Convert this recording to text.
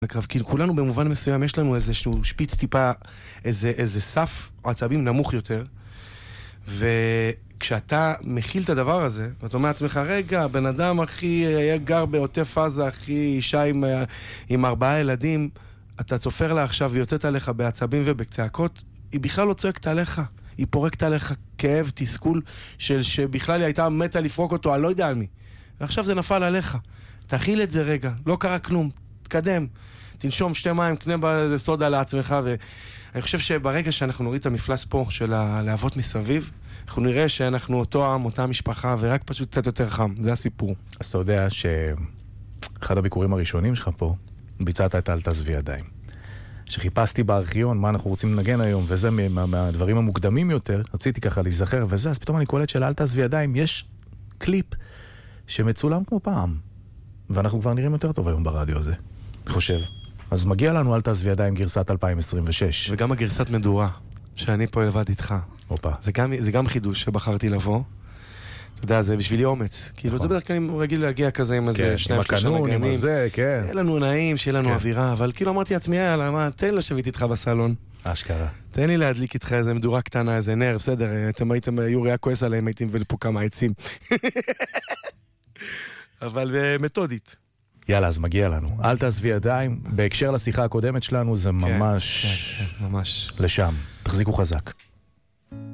הקרב, כי כולנו במובן מסוים יש לנו איזשהו שפיץ טיפה, איזה סף עצבים נמוך יותר, וכשאתה מכיל את הדבר הזה, ואתה אומר לעצמך, רגע, בן אדם הכי היה גר בעוטף עזה, הכי אישה עם 4 ילדים, אתה צופר לה עכשיו ויוצאת עליך בעצבים ובצעקות, היא בכלל לא צועקת עליך, היא פורקת עליך כאב, תסכול, שבכלל היא הייתה מתה לפרוק אותו, אני לא יודע על מי. ועכשיו זה נפל עליך. תכיל את זה רגע, לא קרה כלום, תקדם, תנשום 2 מים, קנה בזה סודה לעצמך, ואני חושב שברגע שאנחנו נוריד את המפלס פה של הלהבות מסביב, אנחנו נראה שאנחנו אותו עם, אותה משפחה, ורק פשוט קצת יותר חם, זה הסיפור. אז אתה יודע שאחד הביקורים הראשונים שלך פה, ביצעת את אל תעזבי ידיים. שחיפשתי בארכיון מה אנחנו רוצים לנגן היום, וזה מהדברים המוקדמים יותר, רציתי ככה להיזכר וזה, אז פתאום אני קולט של אל תעזבי ידיים, יש קליפ שמצולם כמו פעם, ואנחנו כבר נראים יותר טוב היום ברדיו הזה, אני חושב. אז מגיע לנו אל תעזבי ידיים גרסת 2026. וגם הגרסת מדורה, שאני פה לבד איתך. אופה. זה גם חידוש שבחרתי לבוא. אתה יודע, זה בשבילי אומץ. כאילו, זה בדרך כלל אני רגיל להגיע כזה עם איזה 2-3 נגנים. עם זה, כן. יהיה לנו נעים, שיהיה לנו אווירה, אבל כאילו אמרתי לעצמי, יאללה, תן לי לשבת איתך בסלון. אשכרה. תן לי להדליק איתך איזה מדורה קטנה, איזה נר, בסדר, אתם יורי היה כועס עליהם, הייתי מביא פה כמה עצים. אבל מתודית. יאללה, אז מגיע לנו. אל תעזבי ידיים. בהקשר לשיחה הקודמת שלנו, זה ממש... ממש. לשם. תחזיקו חזק.